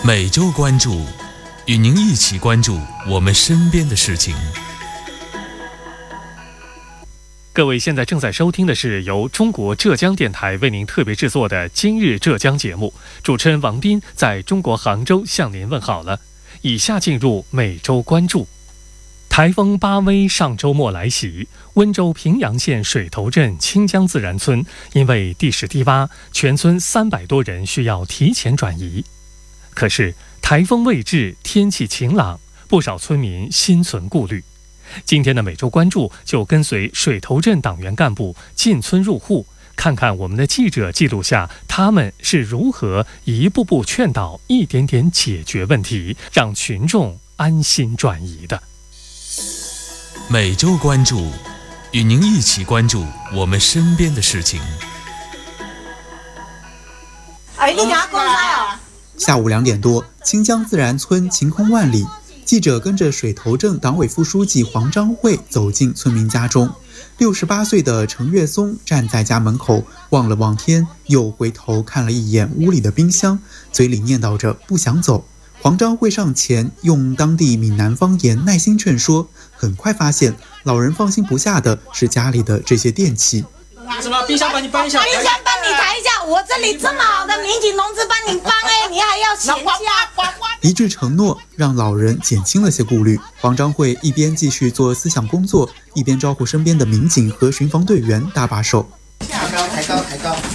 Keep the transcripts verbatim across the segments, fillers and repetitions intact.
每周关注，与您一起关注我们身边的事情。 各位现在正在收听的是由中国浙江电台为您特别制作的《今日浙江》节目，主持人王斌在中国杭州向您问好了。以下进入每周关注。台风巴威上周末来袭，温州平阳县水头镇清江自然村因为地势低洼，全村三百多人需要提前转移。可是台风未至，天气晴朗，不少村民心存顾虑。今天的每周关注就跟随水头镇党员干部进村入户，看看我们的记者记录下他们是如何一步步劝导，一点点解决问题，让群众安心转移的。 每周关注，与您一起关注我们身边的事情。 哎，你家公仔啊！ 下午两点多，清江自然村晴空万里，记者跟着水头镇党委副书记黄章慧走进村民家中。六十八岁的程月松站在家门口，望了望天，又回头看了一眼屋里的冰箱，嘴里念叨着不想走。黄章慧上前用当地闽南方言耐心劝说，很快发现老人放心不下的是家里的这些电器。 什么冰箱帮你搬一下，冰箱帮你抬一下，我这里这么好的民警同志帮你搬哎，你还要嫌弃啊？ 一句承诺让老人减轻了些顾虑。黄章慧一边继续做思想工作，一边招呼身边的民警和巡防队员搭把手。 抬高抬高抬高。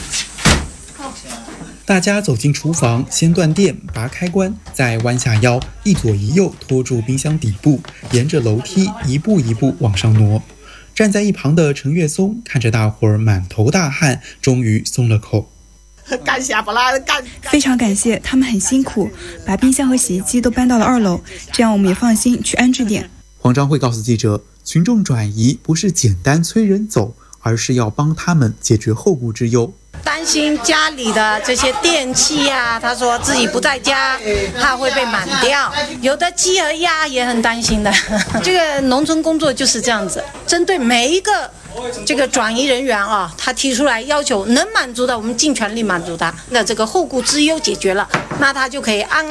大家走进厨房，先断电，拔开关，再弯下腰，一左一右拖住冰箱底部，沿着楼梯一步一步往上挪。站在一旁的程月松看着大伙儿满头大汗，终于松了口。 感谢不啦，感非常感谢，他们很辛苦，把冰箱和洗衣机都搬到了二楼，这样我们也放心去安置点。 黄章慧告诉记者，群众转移不是简单催人走，而是要帮他们解决后顾之忧。 担心家里的这些电器啊，他说自己不在家，怕会被满掉。有的鸡和鸭也很担心的。这个农村工作就是这样子，针对每一个这个转移人员啊，他提出来要求能满足的，我们尽全力满足他。那这个后顾之忧解决了，那他就可以安安